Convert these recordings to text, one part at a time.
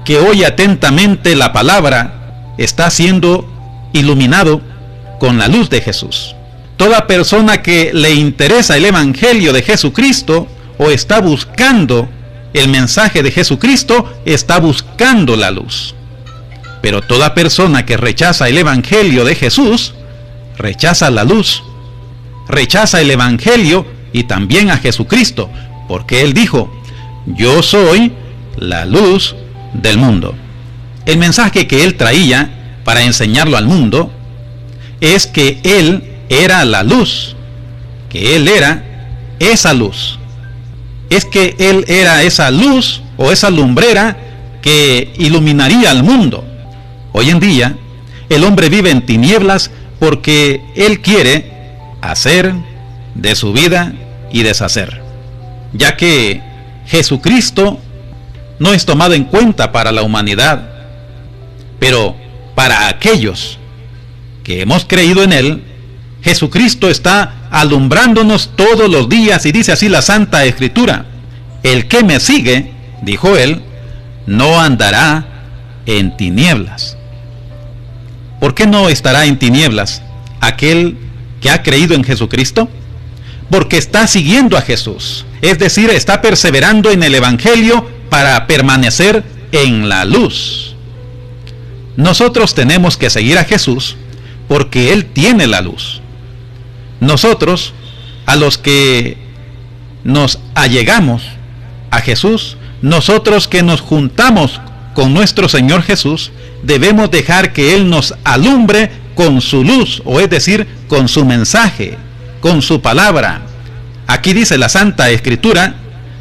que oye atentamente la palabra está siendo iluminado con la luz de Jesús. Toda persona que le interesa el Evangelio de Jesucristo o está buscando el mensaje de Jesucristo, está buscando la luz. Pero toda persona que rechaza el Evangelio de Jesús, rechaza la luz, rechaza el Evangelio y también a Jesucristo, porque Él dijo: yo soy la luz del mundo. El mensaje que Él traía para enseñarlo al mundo es que Él era la luz, que Él era esa luz. Es que Él era esa luz o esa lumbrera que iluminaría al mundo. Hoy en día, el hombre vive en tinieblas porque él quiere hacer de su vida y deshacer, ya que Jesucristo no es tomado en cuenta para la humanidad, pero para aquellos que hemos creído en Él, Jesucristo está alumbrándonos todos los días, y dice así la Santa Escritura: el que me sigue, dijo Él, no andará en tinieblas. ¿Por qué no estará en tinieblas aquel que ha creído en Jesucristo? Porque está siguiendo a Jesús, es decir, está perseverando en el Evangelio para permanecer en la luz. Nosotros tenemos que seguir a Jesús porque Él tiene la luz. Nosotros, a los que nos allegamos a Jesús, nosotros que nos juntamos con nuestro Señor Jesús, debemos dejar que Él nos alumbre con su luz, o es decir, con su mensaje, con su palabra. Aquí dice la Santa Escritura,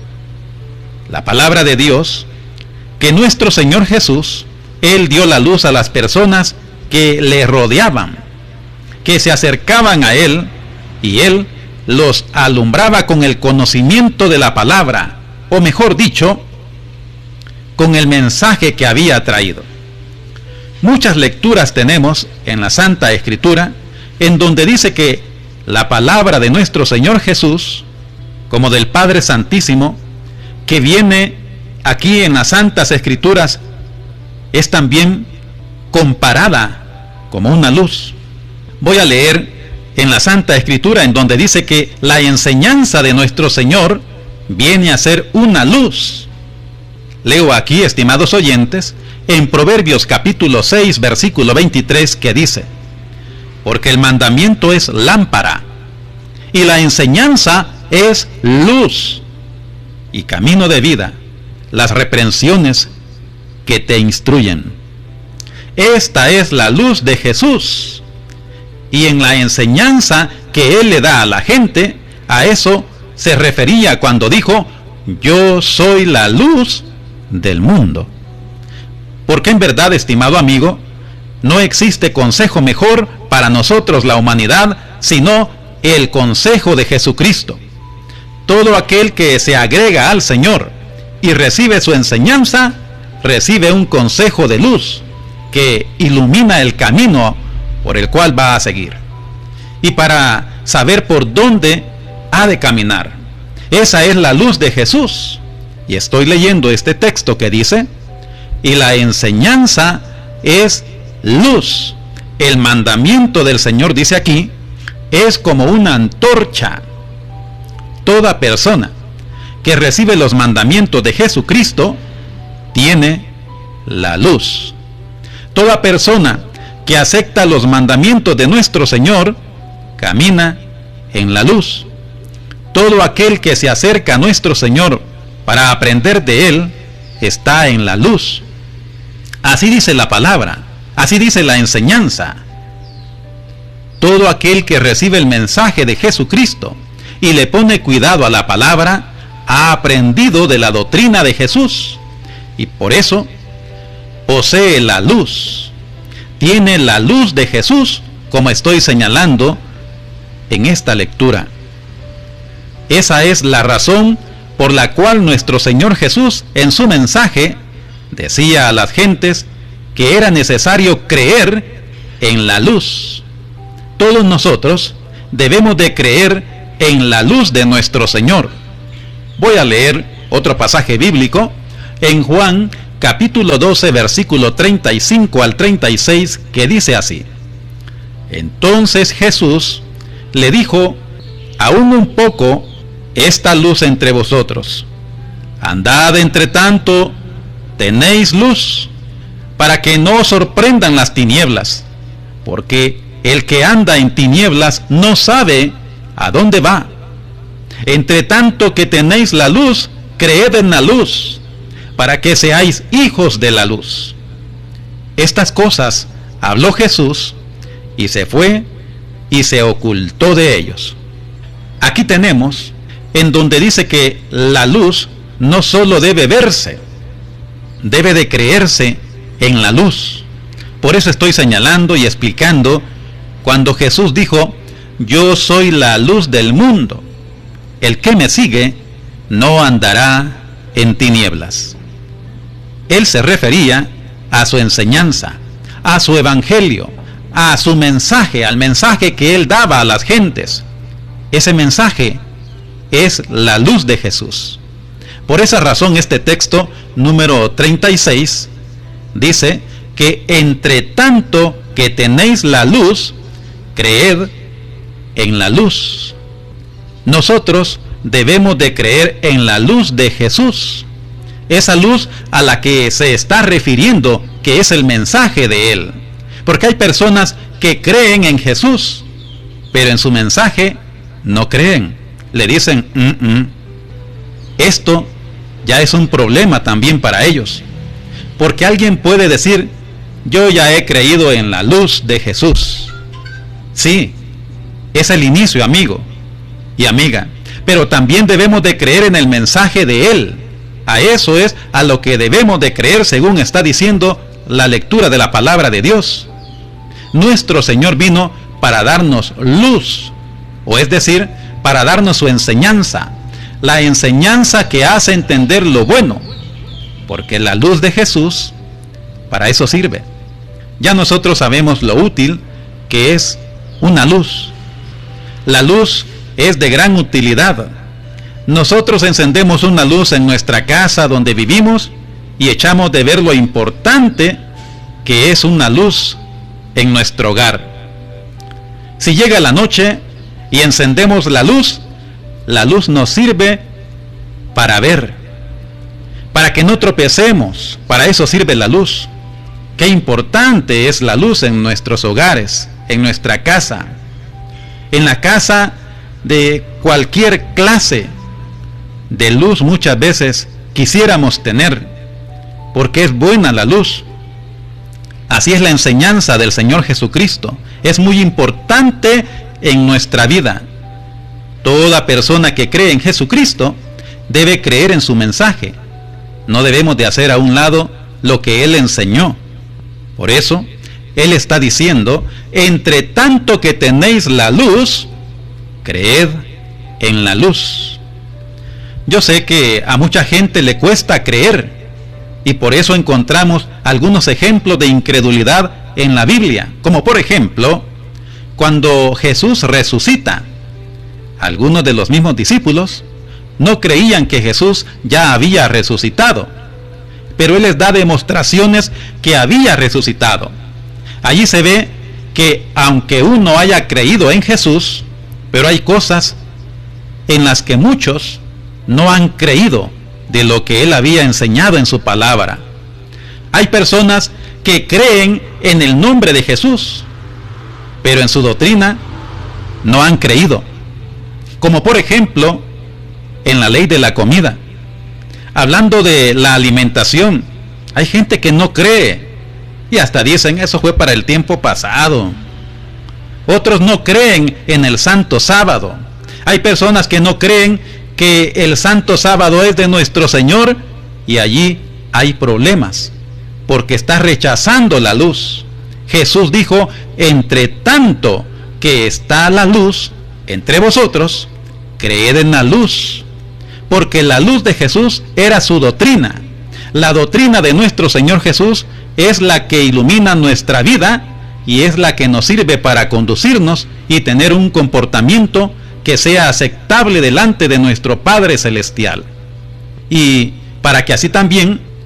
la palabra de Dios, que nuestro Señor Jesús, Él dio la luz a las personas que le rodeaban, que se acercaban a Él, y Él los alumbraba con el conocimiento de la palabra, o mejor dicho, con el mensaje que había traído. Muchas lecturas tenemos en la Santa Escritura en donde dice que la palabra de nuestro Señor Jesús, como del Padre Santísimo, que viene aquí en las Santas Escrituras, es también comparada como una luz. Voy a leer en la Santa Escritura en donde dice que la enseñanza de nuestro Señor viene a ser una luz. Leo aquí, estimados oyentes, en Proverbios capítulo 6, versículo 23, que dice: porque el mandamiento es lámpara, y la enseñanza es luz, y camino de vida, las reprensiones que te instruyen. Esta es la luz de Jesús, y en la enseñanza que Él le da a la gente, a eso se refería cuando dijo: yo soy la luz del mundo. Porque en verdad, estimado amigo, no existe consejo mejor para nosotros, la humanidad, sino el consejo de Jesucristo. Todo aquel que se agrega al Señor y recibe su enseñanza, recibe un consejo de luz que ilumina el camino por el cual va a seguir, y para saber por dónde ha de caminar. Esa es la luz de Jesús. Y estoy leyendo este texto que dice: y la enseñanza es luz. El mandamiento del Señor, dice aquí, es como una antorcha. Toda persona que recibe los mandamientos de Jesucristo tiene la luz. Toda persona que acepta los mandamientos de nuestro Señor camina en la luz. Todo aquel que se acerca a nuestro Señor para aprender de Él está en la luz. Así dice la palabra, así dice la enseñanza. Todo aquel que recibe el mensaje de Jesucristo y le pone cuidado a la palabra, ha aprendido de la doctrina de Jesús, y por eso posee la luz. Tiene la luz de Jesús, como estoy señalando en esta lectura. Esa es la razón por la cual nuestro Señor Jesús, en su mensaje, decía a las gentes que era necesario creer en la luz. Todos nosotros debemos de creer en la luz de nuestro Señor. Voy a leer otro pasaje bíblico en Juan capítulo 12, versículo 35 al 36, que dice así: Entonces Jesús le dijo: Aún un poco esta luz entre vosotros. Andad entre tanto, tenéis luz, para que no os sorprendan las tinieblas, porque el que anda en tinieblas no sabe a dónde va. Entre tanto que tenéis la luz, creed en la luz, para que seáis hijos de la luz. Estas cosas habló Jesús, y se fue, y se ocultó de ellos. Aquí tenemos en donde dice que la luz no solo debe verse, debe de creerse en la luz. Por eso estoy señalando y explicando cuando Jesús dijo: Yo soy la luz del mundo. El que me sigue no andará en tinieblas. Él se refería a su enseñanza, a su evangelio, a su mensaje, al mensaje que él daba a las gentes. Ese mensaje es la luz de Jesús. Por esa razón este texto número 36 dice que entre tanto que tenéis la luz, creed en la luz. Nosotros debemos de creer en la luz de Jesús, esa luz a la que se está refiriendo, que es el mensaje de Él. Porque hay personas que creen en Jesús, pero en su mensaje no creen. Le dicen, Esto ya es un problema también para ellos. Porque alguien puede decir: yo ya he creído en la luz de Jesús. Sí, es el inicio, amigo y amiga, pero también debemos de creer en el mensaje de Él. A eso es a lo que debemos de creer, según está diciendo la lectura de la palabra de Dios. Nuestro Señor vino para darnos luz, o es decir, para darnos su enseñanza, la enseñanza que hace entender lo bueno, porque la luz de Jesús para eso sirve. Ya nosotros sabemos lo útil que es una luz. La luz es de gran utilidad. Nosotros encendemos una luz en nuestra casa donde vivimos y echamos de ver lo importante que es una luz en nuestro hogar. Si llega la noche y encendemos la luz nos sirve para ver, para que no tropecemos. Para eso sirve la luz. Qué importante es la luz en nuestros hogares, en nuestra casa, en la casa de cualquier clase de luz. Muchas veces quisiéramos tener, porque es buena la luz. Así es la enseñanza del Señor Jesucristo. Es muy importante en nuestra vida. Toda persona que cree en Jesucristo debe creer en su mensaje. No debemos de hacer a un lado lo que Él enseñó. Por eso, Él está diciendo: entre tanto que tenéis la luz, creed en la luz. Yo sé que a mucha gente le cuesta creer, y por eso encontramos algunos ejemplos de incredulidad en la Biblia, como por ejemplo, cuando Jesús resucita. Algunos de los mismos discípulos no creían que Jesús ya había resucitado, pero Él les da demostraciones que había resucitado. Allí se ve que aunque uno haya creído en Jesús, pero hay cosas en las que muchos no han creído de lo que Él había enseñado en su palabra. Hay personas que creen en el nombre de Jesús, pero en su doctrina no han creído. Como por ejemplo, en la ley de la comida. Hablando de la alimentación, hay gente que no cree y hasta dicen: eso fue para el tiempo pasado. Otros no creen en el Santo Sábado. Hay personas que no creen que el Santo Sábado es de nuestro Señor, y allí hay problemas, porque está rechazando la luz. Jesús dijo: entre tanto que está la luz entre vosotros, creed en la luz, porque la luz de Jesús era su doctrina. La doctrina de nuestro Señor Jesús es la que ilumina nuestra vida y es la que nos sirve para conducirnos y tener un comportamiento que sea aceptable delante de nuestro Padre Celestial. Y para que así también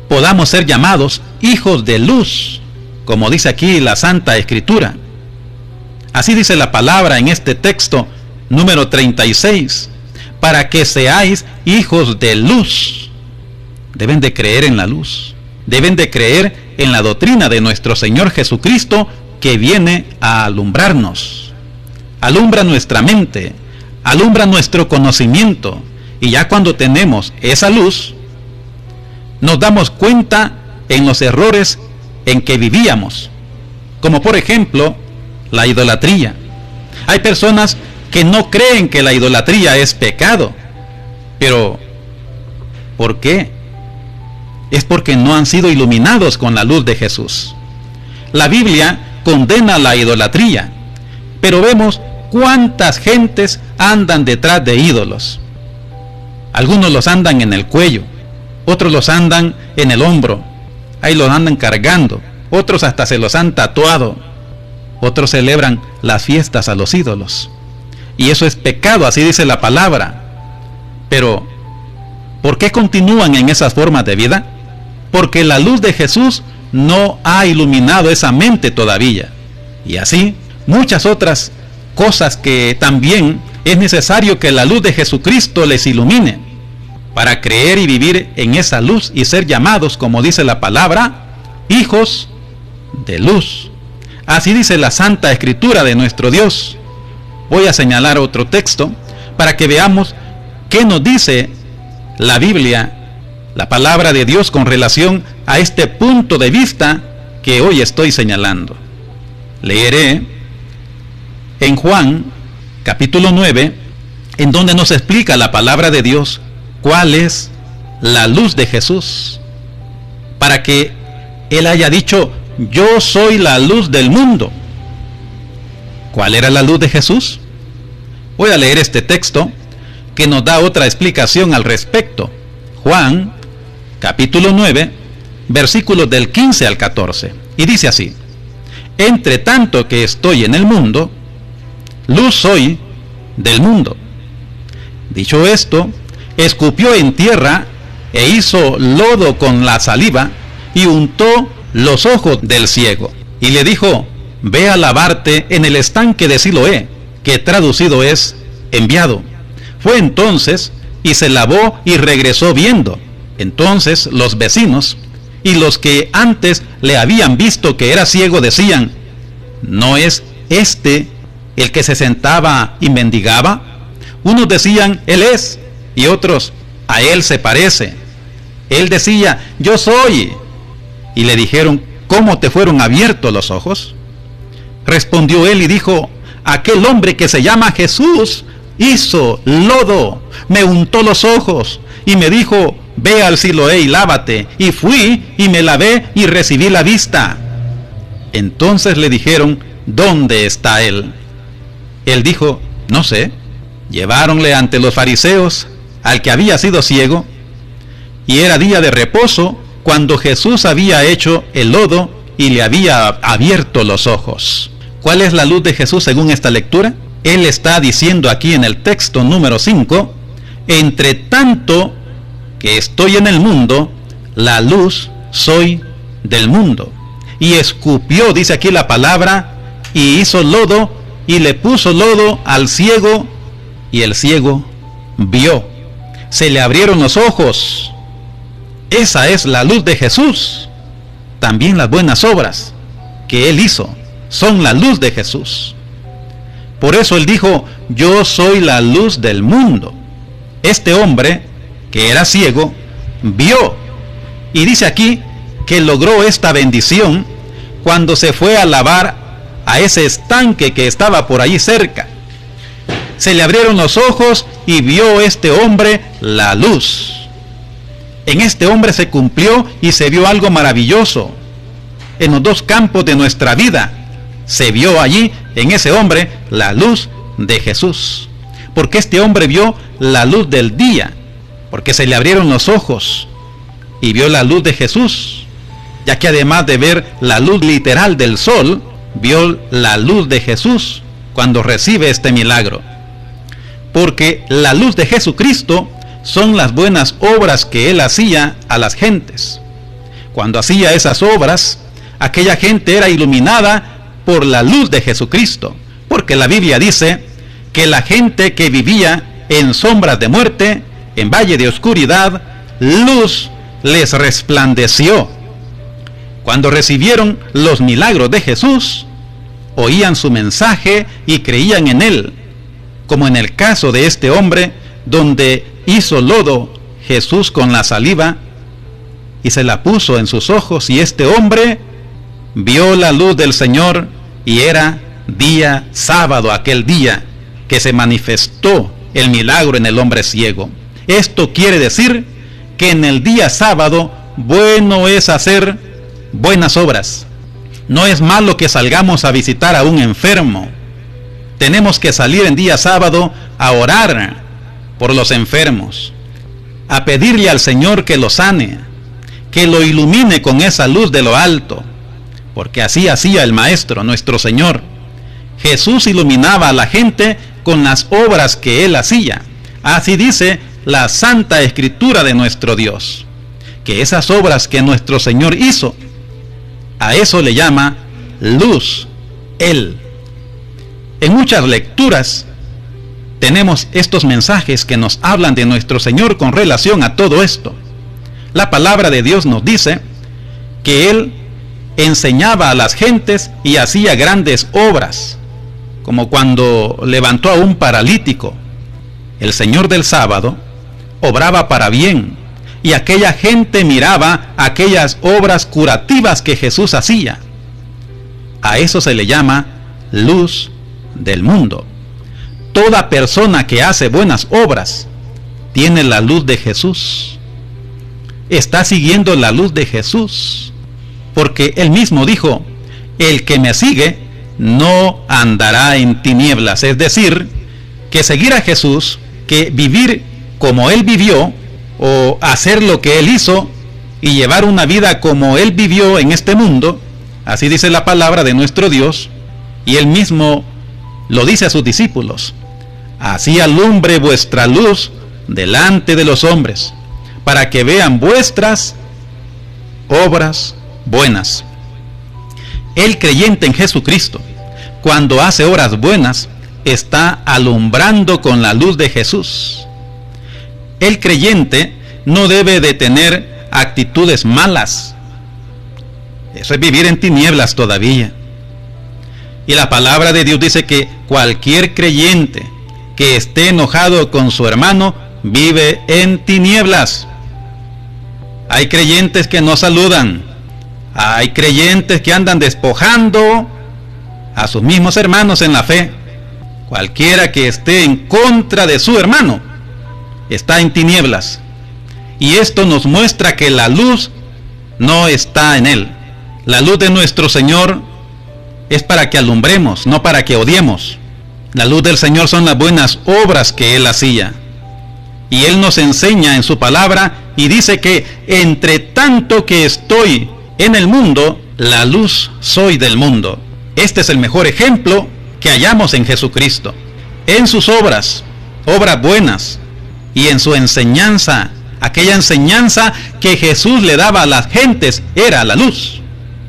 podamos ser llamados hijos de luz, como dice aquí la Santa Escritura. Así dice la palabra en este texto número 36, para que seáis hijos de luz. Deben de creer en la luz, deben de creer en la doctrina de nuestro Señor Jesucristo, que viene a alumbrarnos. Alumbra nuestra mente, alumbra nuestro conocimiento, y ya cuando tenemos esa luz, nos damos cuenta en los errores en que vivíamos, como por ejemplo la idolatría. Hay personas que no creen que la idolatría es pecado, pero ¿por qué? Es porque no han sido iluminados con la luz de Jesús. La Biblia condena la idolatría, pero vemos cuántas gentes andan detrás de ídolos. Algunos los andan en el cuello, otros los andan en el hombro, ahí los andan cargando, otros hasta se los han tatuado, otros celebran las fiestas a los ídolos. Y eso es pecado, así dice la palabra. Pero, ¿por qué continúan en esas formas de vida? Porque la luz de Jesús no ha iluminado esa mente todavía. Y así, muchas otras cosas que también es necesario que la luz de Jesucristo les ilumine, para creer y vivir en esa luz y ser llamados, como dice la palabra, hijos de luz. Así dice la Santa Escritura de nuestro Dios. Voy a señalar otro texto para que veamos qué nos dice la Biblia, la palabra de Dios, con relación a este punto de vista que hoy estoy señalando. Leeré en Juan capítulo 9, en donde nos explica la palabra de Dios cuál es la luz de Jesús, para que Él haya dicho: yo soy la luz del mundo. ¿Cuál era la luz de Jesús? Voy a leer este texto que nos da otra explicación al respecto. Juan capítulo 9, versículos del 15 al 14, y dice así: entre tanto que estoy en el mundo, luz soy del mundo. Dicho esto, escupió en tierra e hizo lodo con la saliva y untó los ojos del ciego y le dijo: ve a lavarte en el estanque de Siloé, que traducido es enviado. Fue entonces y se lavó y regresó viendo. Entonces los vecinos y los que antes le habían visto que era ciego decían: ¿no es este el que se sentaba y mendigaba? Unos decían: él es, y otros: a él se parece. Él decía: yo soy. Y le dijeron: ¿cómo te fueron abiertos los ojos? Respondió él y dijo: aquel hombre que se llama Jesús hizo lodo, me untó los ojos y me dijo: ve al Siloé y lávate. Y fui y me lavé y recibí la vista. Entonces le dijeron: ¿dónde está él? Él dijo: no sé. Lleváronle ante los fariseos al que había sido ciego, y era día de reposo cuando Jesús había hecho el lodo y le había abierto los ojos. ¿Cuál es la luz de Jesús según esta lectura? Él está diciendo aquí en el texto número 5: entre tanto que estoy en el mundo, la luz soy del mundo. Y escupió, dice aquí la palabra, y hizo lodo y le puso lodo al ciego, y el ciego vio. Se le abrieron los ojos. Esa es la luz de Jesús. También las buenas obras que Él hizo son la luz de Jesús. Por eso Él dijo: yo soy la luz del mundo. Este hombre, que era ciego, vio. Y dice aquí que logró esta bendición cuando se fue a lavar a ese estanque que estaba por allí cerca. Se le abrieron los ojos y vio este hombre la luz. En este hombre se cumplió y se vio algo maravilloso. En los dos campos de nuestra vida se vio allí, en ese hombre, la luz de Jesús. Porque este hombre vio la luz del día, porque se le abrieron los ojos y vio la luz de Jesús, ya que además de ver la luz literal del sol, vio la luz de Jesús cuando recibe este milagro. Porque la luz de Jesucristo son las buenas obras que Él hacía a las gentes. Cuando hacía esas obras, aquella gente era iluminada por la luz de Jesucristo, porque la Biblia dice que la gente que vivía en sombras de muerte, en valle de oscuridad, luz les resplandeció. Cuando recibieron los milagros de Jesús, oían su mensaje y creían en él, como en el caso de este hombre, donde hizo lodo Jesús con la saliva y se la puso en sus ojos, y este hombre vio la luz del Señor, y era día sábado aquel día que se manifestó el milagro en el hombre ciego. Esto quiere decir que en el día sábado bueno es hacer buenas obras. No es malo que salgamos a visitar a un enfermo. Tenemos que salir en día sábado a orar por los enfermos, a pedirle al Señor que lo sane, que lo ilumine con esa luz de lo alto, porque así hacía el Maestro, nuestro Señor. Jesús iluminaba a la gente con las obras que Él hacía. Así dice la Santa Escritura de nuestro Dios, que esas obras que nuestro Señor hizo, a eso le llama luz, Él. En muchas lecturas tenemos estos mensajes que nos hablan de nuestro Señor con relación a todo esto. La palabra de Dios nos dice que Él enseñaba a las gentes y hacía grandes obras, como cuando levantó a un paralítico. El Señor del sábado obraba para bien, y aquella gente miraba aquellas obras curativas que Jesús hacía. A eso se le llama luz del mundo. Toda persona que hace buenas obras tiene la luz de Jesús. Está siguiendo la luz de Jesús, porque Él mismo dijo: el que me sigue no andará en tinieblas. Es decir, que seguir a Jesús, que vivir como Él vivió, o hacer lo que Él hizo y llevar una vida como Él vivió en este mundo, así dice la palabra de nuestro Dios, y Él mismo lo dice a sus discípulos: así alumbre vuestra luz delante de los hombres, para que vean vuestras obras buenas. El creyente en Jesucristo, cuando hace obras buenas, está alumbrando con la luz de Jesús. El creyente no debe de tener actitudes malas. Eso es vivir en tinieblas todavía. Y la palabra de Dios dice que cualquier creyente que esté enojado con su hermano vive en tinieblas. Hay creyentes que no saludan. Hay creyentes que andan despojando a sus mismos hermanos en la fe. Cualquiera que esté en contra de su hermano está en tinieblas. Y esto nos muestra que la luz no está en él. La luz de nuestro Señor es para que alumbremos, no para que odiemos. La luz del Señor son las buenas obras que Él hacía. Y Él nos enseña en su palabra y dice que entre tanto que estoy en el mundo, la luz soy del mundo. Este es el mejor ejemplo que hallamos en Jesucristo. En sus obras, obras buenas, y en su enseñanza, aquella enseñanza que Jesús le daba a las gentes, era la luz.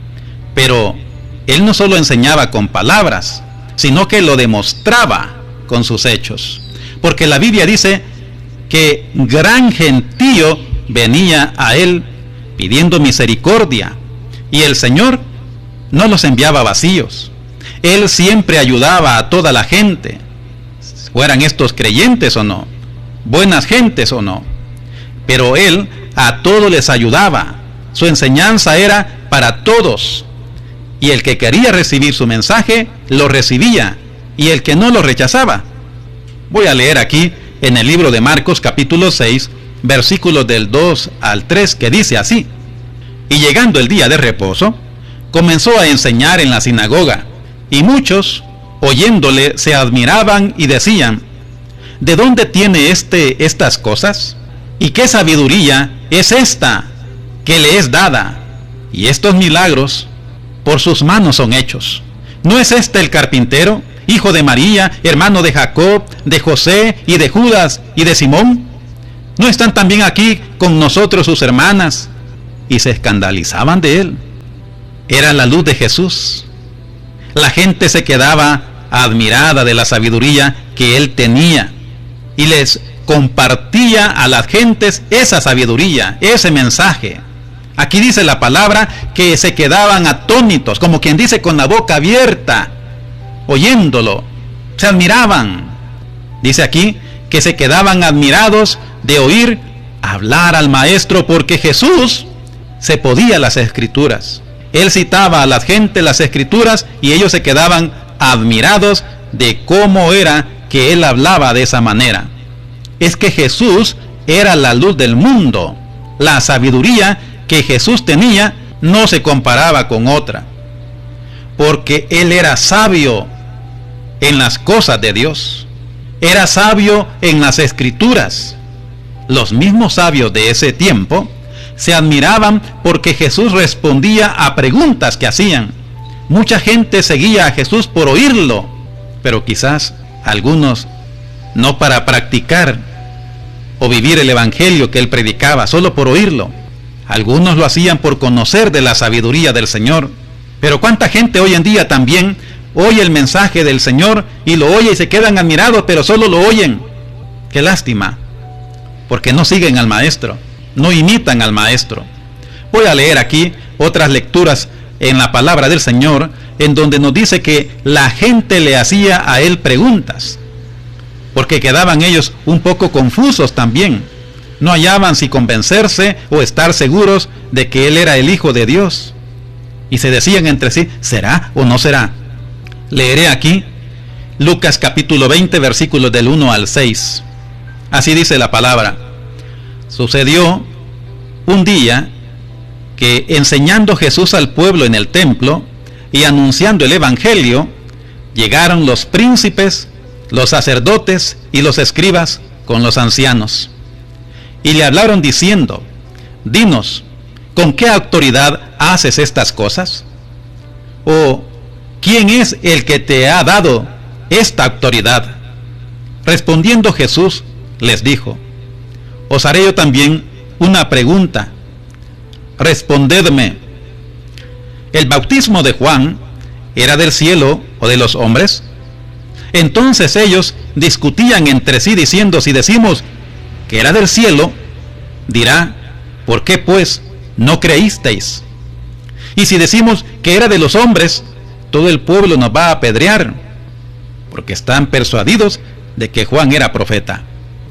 Pero Él no solo enseñaba con palabras, sino que lo demostraba con sus hechos. Porque la Biblia dice que gran gentío venía a Él pidiendo misericordia, y el Señor no los enviaba vacíos. Él siempre ayudaba a toda la gente, fueran estos creyentes o no, buenas gentes o no. Pero Él a todos les ayudaba. Su enseñanza era para todos. Y el que quería recibir su mensaje, lo recibía. Y el que no lo rechazaba. Voy a leer aquí en el libro de Marcos capítulo 6, versículos del 2 al 3, que dice así: y llegando el día de reposo, comenzó a enseñar en la sinagoga. Y muchos, oyéndole, se admiraban y decían: ¿de dónde tiene estas cosas? ¿Y qué sabiduría es esta que le es dada? Y estos milagros por sus manos son hechos. ¿No es este el carpintero, hijo de María, hermano de Jacob, de José y de Judas y de Simón? ¿No están también aquí con nosotros sus hermanas? y se escandalizaban de él. Era la luz de Jesús. La gente se quedaba admirada de la sabiduría que él tenía y les compartía a las gentes esa sabiduría, ese mensaje. Aquí dice la palabra que se quedaban atónitos, como quien dice, con la boca abierta, oyéndolo. Se admiraban. Dice aquí que se quedaban admirados de oír hablar al maestro, porque Jesús se podía las escrituras. Él citaba a la gente las escrituras y ellos se quedaban admirados de cómo era que él hablaba de esa manera. Es que Jesús era la luz del mundo. La sabiduría que Jesús tenía no se comparaba con otra, porque él era sabio en las cosas de Dios. Era sabio en las escrituras. Los mismos sabios de ese tiempo se admiraban porque Jesús respondía a preguntas que hacían. Mucha gente seguía a Jesús por oírlo, pero quizás algunos no para practicar o vivir el evangelio que él predicaba, solo por oírlo. Algunos lo hacían por conocer de la sabiduría del Señor. Pero cuánta gente hoy en día también oye el mensaje del Señor y lo oye y se quedan admirados, pero solo lo oyen. Qué lástima, porque no siguen al maestro, no imitan al maestro. Voy a leer aquí otras lecturas en la palabra del Señor, en donde nos dice que la gente le hacía a él preguntas, porque quedaban ellos un poco confusos también. No hallaban si convencerse o estar seguros de que él era el Hijo de Dios. Y se decían entre sí, ¿será o no será? Leeré aquí Lucas capítulo 20, versículos del 1 al 6. Así dice la palabra. Sucedió un día que, enseñando Jesús al pueblo en el templo y anunciando el evangelio, llegaron los príncipes, los sacerdotes y los escribas con los ancianos. Y le hablaron diciendo, dinos, ¿con qué autoridad haces estas cosas? ¿O quién es el que te ha dado esta autoridad? Respondiendo Jesús les dijo, os haré yo también una pregunta. Respondedme, ¿el bautismo de Juan era del cielo o de los hombres? Entonces ellos discutían entre sí diciendo, si decimos que era del cielo, dirá, ¿por qué pues no creísteis? Y si decimos que era de los hombres, todo el pueblo nos va a apedrear, porque están persuadidos de que Juan era profeta.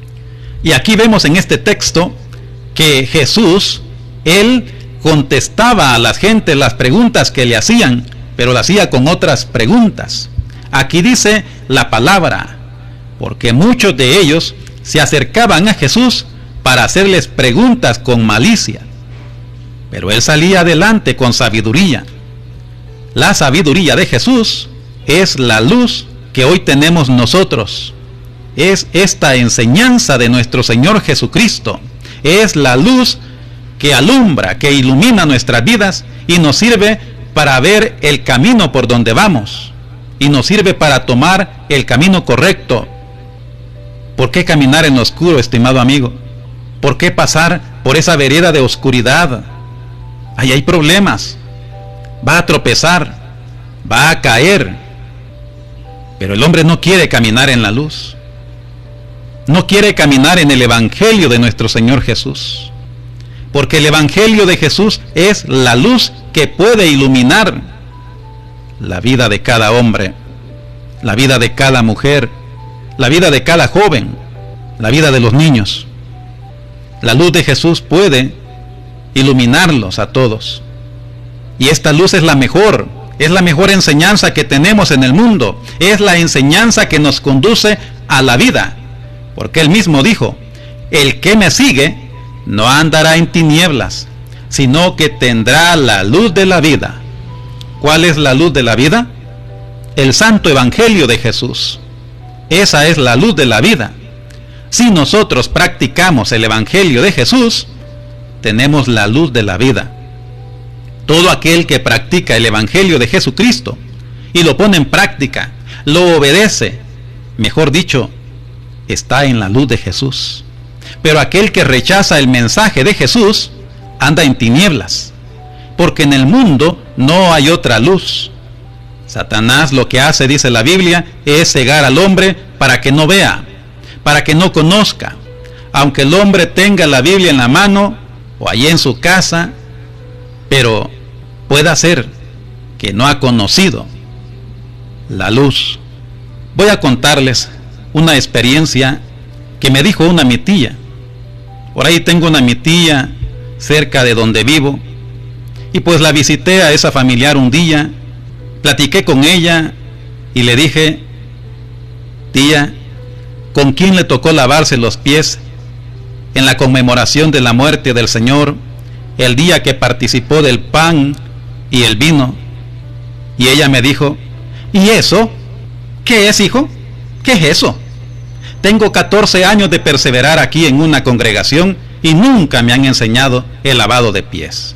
Y aquí vemos en este texto que Jesús, él contestaba a la gente las preguntas que le hacían, pero las hacía con otras preguntas. Aquí dice la palabra, porque muchos de ellos se acercaban a Jesús para hacerles preguntas con malicia, pero él salía adelante con sabiduría. La sabiduría de Jesús es la luz que hoy tenemos nosotros. Es esta enseñanza de nuestro Señor Jesucristo. Es la luz que alumbra, que ilumina nuestras vidas y nos sirve para ver el camino por donde vamos. Y nos sirve para tomar el camino correcto. ¿Por qué caminar en lo oscuro, estimado amigo? ¿Por qué pasar por esa vereda de oscuridad? Ahí hay problemas. Va a tropezar, va a caer. Pero el hombre no quiere caminar en la luz. No quiere caminar en el evangelio de nuestro Señor Jesús. Porque el evangelio de Jesús es la luz que puede iluminar la vida de cada hombre, la vida de cada mujer, la vida de cada joven, la vida de los niños. La luz de Jesús puede iluminarlos a todos. Y esta luz es la mejor enseñanza que tenemos en el mundo. Es la enseñanza que nos conduce a la vida. Porque él mismo dijo, el que me sigue no andará en tinieblas, sino que tendrá la luz de la vida. ¿Cuál es la luz de la vida? El santo evangelio de Jesús. Esa es la luz de la vida. Si nosotros practicamos el evangelio de Jesús, tenemos la luz de la vida. Todo aquel que practica el evangelio de Jesucristo y lo pone en práctica, lo obedece, mejor dicho, está en la luz de Jesús. Pero aquel que rechaza el mensaje de Jesús, anda en tinieblas, porque en el mundo no hay otra luz. Satanás lo que hace, dice la Biblia, es cegar al hombre para que no vea, para que no conozca. Aunque el hombre tenga la Biblia en la mano o allí en su casa, pero puede ser que no ha conocido la luz. Voy a contarles una experiencia que me dijo una mi tía. Por ahí tengo una mi tía cerca de donde vivo, y pues la visité a esa familiar un día, platiqué con ella y le dije: tía, ¿con quién le tocó lavarse los pies en la conmemoración de la muerte del Señor, el día que participó del pan y el vino? Y ella me dijo: ¿y eso? ¿Qué es, hijo? ¿Qué es eso? Tengo 14 años de perseverar aquí en una congregación y nunca me han enseñado el lavado de pies.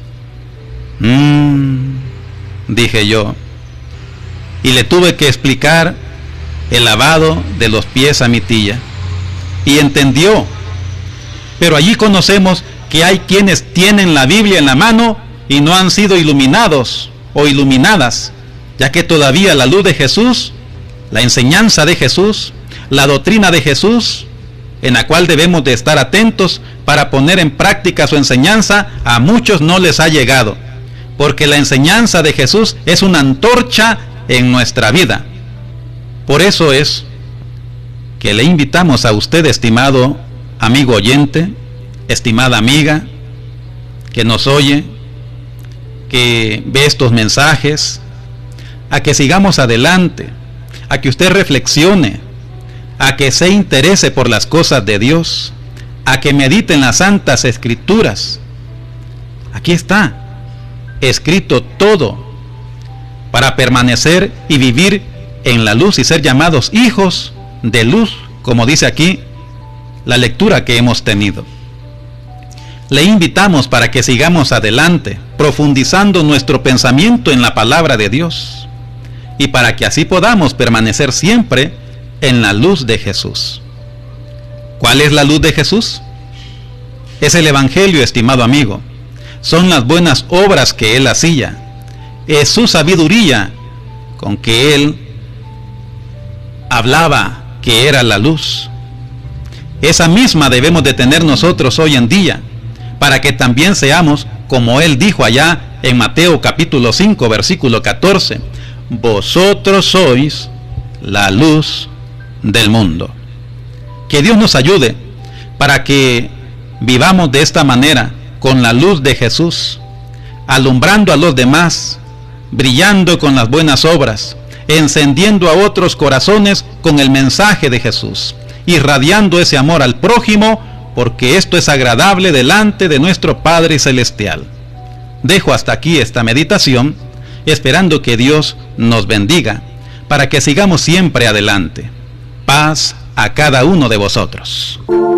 Dije yo, y le tuve que explicar el lavado de los pies a mi tía, y entendió. Pero allí conocemos que hay quienes tienen la Biblia en la mano y no han sido iluminados o iluminadas, ya que todavía la luz de Jesús, la enseñanza de Jesús, la doctrina de Jesús, en la cual debemos de estar atentos para poner en práctica su enseñanza, a muchos no les ha llegado, porque la enseñanza de Jesús es una antorcha en nuestra vida. Por eso es que le invitamos a usted, estimado amigo oyente, estimada amiga, que nos oye, que ve estos mensajes, a que sigamos adelante, a que usted reflexione, a que se interese por las cosas de Dios, a que medite en las santas escrituras. Aquí está escrito todo para permanecer y vivir en la luz y ser llamados hijos de luz, como dice aquí la lectura que hemos tenido. Le invitamos para que sigamos adelante, profundizando nuestro pensamiento en la palabra de Dios, y para que así podamos permanecer siempre en la luz de Jesús. ¿Cuál es la luz de Jesús? Es el Evangelio, estimado amigo. Son las buenas obras que Él hacía. Es su sabiduría con que Él hablaba, que era la luz. Esa misma debemos de tener nosotros hoy en día, para que también seamos como Él dijo allá en Mateo capítulo 5, versículo 14: vosotros sois la luz del mundo. Que Dios nos ayude para que vivamos de esta manera, con la luz de Jesús, alumbrando a los demás, brillando con las buenas obras, encendiendo a otros corazones con el mensaje de Jesús, irradiando ese amor al prójimo, porque esto es agradable delante de nuestro Padre Celestial. Dejo hasta aquí esta meditación, esperando que Dios nos bendiga, para que sigamos siempre adelante. Paz a cada uno de vosotros.